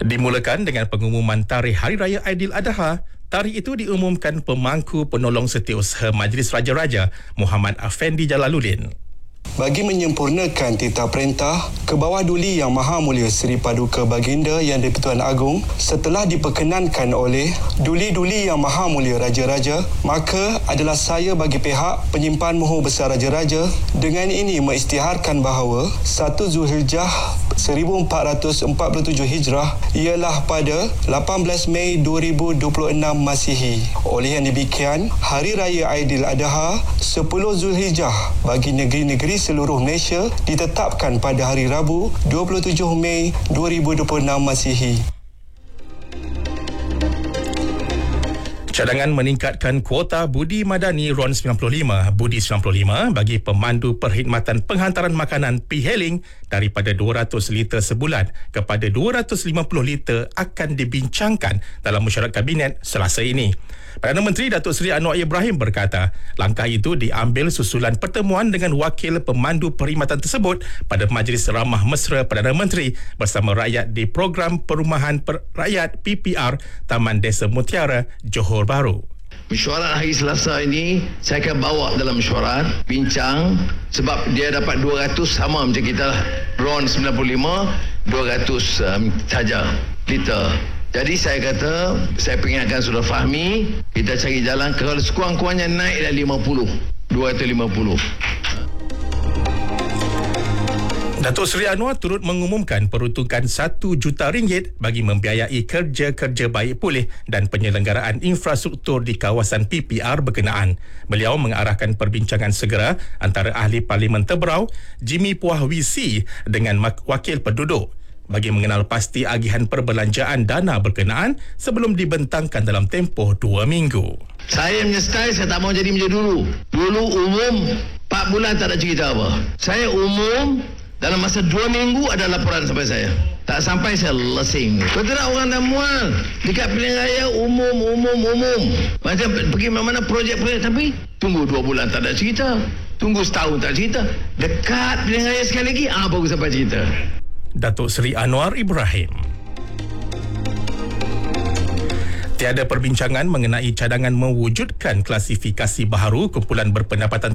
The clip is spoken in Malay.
Dimulakan dengan pengumuman tarikh Hari Raya Aidiladha. Tarikh itu diumumkan pemangku penolong setiausaha Majlis Raja-Raja Muhammad Afendi Jalaluddin. Bagi menyempurnakan titah perintah, Kebawah Duli Yang Maha Mulia Seri Paduka Baginda Yang di-Pertuan Agong setelah diperkenankan oleh Duli-Duli Yang Maha Mulia Raja-Raja, maka adalah saya bagi pihak penyimpan mohon besar Raja-Raja dengan ini mengisytiharkan bahawa 1 Zulhijjah 1447 Hijrah ialah pada 18 Mei 2026 Masihi. Oleh yang demikian, Hari Raya Aidiladha 10 Zulhijjah bagi negeri-negeri seluruh Malaysia ditetapkan pada hari Rabu 27 Mei 2026 Masihi. Cadangan meningkatkan kuota Budi Madani RON 95 Budi 95 bagi pemandu perkhidmatan penghantaran makanan P-Hailing daripada 200 liter sebulan kepada 250 liter akan dibincangkan dalam mesyuarat Kabinet Selasa ini. Perdana Menteri Datuk Seri Anwar Ibrahim berkata, langkah itu diambil susulan pertemuan dengan wakil pemandu perkhidmatan tersebut pada Majlis Ramah Mesra Perdana Menteri bersama rakyat di Program Perumahan Rakyat PPR Taman Desa Mutiara, Johor Bahru. Mesyuarat hari Selasa ini saya akan bawa dalam mesyuarat bincang sebab dia dapat 200 sama macam kita lah. RON 95 200 saja liter. Jadi saya kata, saya peringatkan Saudara Fahmi, kita cari jalan kalau sekurang-kurangnya naik dah 250. Datuk Seri Anwar turut mengumumkan peruntukan RM1 juta bagi membiayai kerja-kerja baik pulih dan penyelenggaraan infrastruktur di kawasan PPR berkenaan. Beliau mengarahkan perbincangan segera antara Ahli Parlimen Teberau, Jimmy Puah WC dengan Wakil Penduduk bagi mengenal pasti agihan perbelanjaan dana berkenaan sebelum dibentangkan dalam tempoh 2 minggu. Saya punya style, saya tak mau jadi macam dulu. Dulu umum 4 bulan tak ada cerita apa. Saya umum dalam masa 2 minggu ada laporan sampai saya. Tak sampai saya lesing. Betul tak orang dah mual dekat pilihan raya umum. Macam pergi mana-mana projek-projek tapi tunggu 2 bulan tak ada cerita. Tunggu setahun tak cerita. Dekat pilihan raya sekali lagi baru sampai cerita. Datuk Seri Anwar Ibrahim. Tiada perbincangan mengenai cadangan mewujudkan klasifikasi baharu kumpulan berpendapatan